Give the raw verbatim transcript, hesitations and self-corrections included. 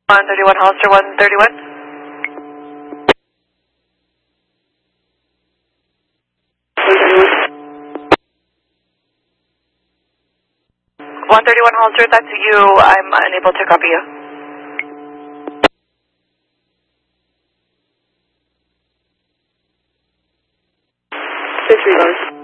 one thirty-one, Hollister one thirty-one. one thirty-one, Hollister, that's you. I'm unable to copy you. Disregard.